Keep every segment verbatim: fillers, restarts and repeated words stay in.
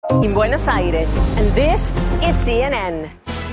In Buenos Aires, and this is C N N.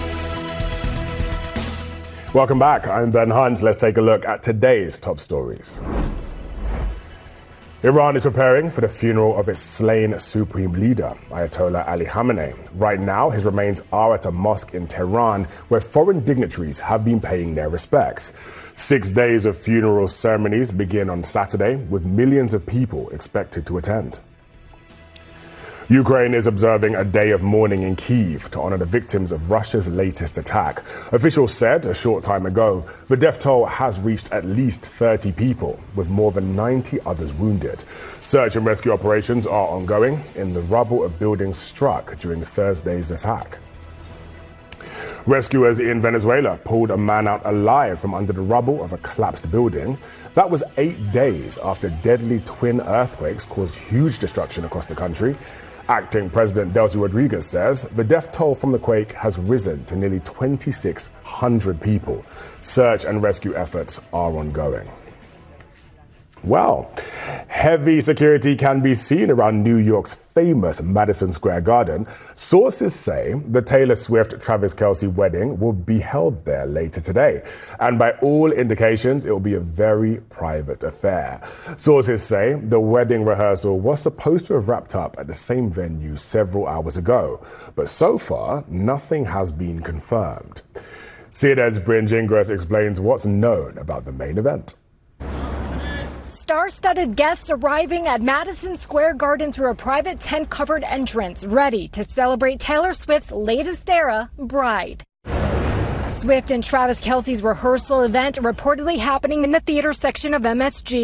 Welcome back. I'm Ben Hunt. Let's take a look at today's top stories. Iran is preparing for the funeral of its slain supreme leader, Ayatollah Ali Khamenei. Right now, his remains are at a mosque in Tehran, where foreign dignitaries have been paying their respects. Six days of funeral ceremonies begin on Saturday, with millions of people expected to attend. Ukraine is observing a day of mourning in Kyiv to honor the victims of Russia's latest attack. Officials said a short time ago the death toll has reached at least thirty people, with more than ninety others wounded. Search and rescue operations are ongoing in the rubble of buildings struck during Thursday's attack. Rescuers in Venezuela pulled a man out alive from under the rubble of a collapsed building. That was eight days after deadly twin earthquakes caused huge destruction across the country. Acting President Delcy Rodriguez says the death toll from the quake has risen to nearly twenty-six hundred people. Search and rescue efforts are ongoing. Well, heavy security can be seen around New York's famous Madison Square Garden. Sources say the Taylor Swift-Travis Kelce wedding will be held there later today. And by all indications, it will be a very private affair. Sources say the wedding rehearsal was supposed to have wrapped up at the same venue several hours ago. But so far, nothing has been confirmed. C N N's Bryn Gingras explains what's known about the main event. Star-studded guests arriving at Madison Square Garden through a private tent-covered entrance, ready to celebrate Taylor Swift's latest era, Bride. Swift and Travis Kelce's rehearsal event reportedly happening in the theater section of M S G.